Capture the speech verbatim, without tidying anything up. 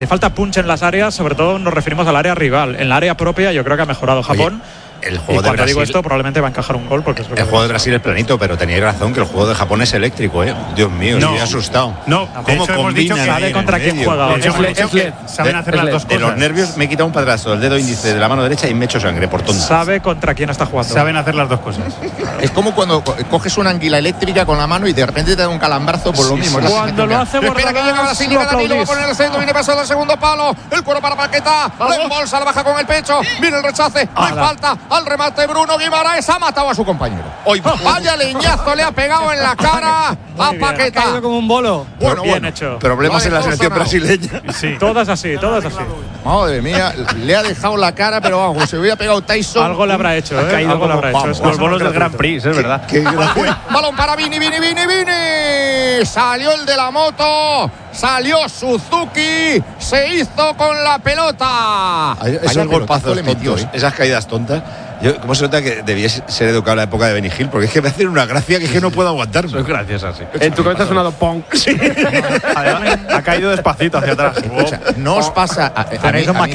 Le falta punch en las áreas, sobre todo nos referimos al área rival. En la área propia yo creo que ha mejorado Japón. Oye, el juego y de cuando Brasil, digo esto probablemente va a encajar un gol porque es lo que el juego de Brasil es planito, pero teníais razón que el juego de Japón es eléctrico, ¿eh? Dios mío, No. estoy asustado. No, de ¿Cómo hecho hemos dicho combinan que ahí sabe en contra el quién medio? juega. De hecho, Es hemos led, dicho es que led. saben hacer las dos De cosas. los nervios me he quitado un padrazo, el dedo índice de la mano derecha y me he hecho sangre por tonto. Sabe contra quién está jugando. Saben hacer las dos cosas. Es como cuando co- coges una anguila eléctrica con la mano y de repente te da un calambrazo por lo mismo. Es la Cuando lo hace sensación. Espera que llega Bordalás, Brasil, lo llega Danilo, va a aplaudís. poner el centro, viene pasando el segundo palo, el cuero para Paquetá, la embolsa, la baja con el pecho, viene el rechace, no hay Ala. falta, al remate Bruno Guimaraes ha matado a su compañero. Hoy vaya leñazo le ha pegado en la cara a bien. Paquetá. como un bolo. Bueno, Bien bueno. hecho. Problemas en la Vale, selección todo sonado. brasileña. Sí. Todas así, todas así. Madre mía, le ha dejado la cara, pero vamos, se hubiera pegado Tyson. Algo le habrá hecho, Ha ¿eh? caído Algo le como- habrá hecho. vamos, Es Los bolos del gratuito. Grand Prix, es verdad. Qué gracia. Uy, balón para Vini, Vini, Vini, Vini. Salió el de la moto. Salió Suzuki. Se hizo con la pelota. Hay- Vaya Esos golpazos pelotazo le metió, tontos, ¿eh? esas caídas tontas. Yo, ¿cómo se nota que debías ser educado en la época de Benny Hill? Porque es que me hacen una gracia que es que no puedo aguantar. Soy graciosa, sí. En tu cabeza ha sonado pong. Además, ha caído despacito hacia atrás. Escucha, no os pasa. A, a mí- Tenéis un a mí-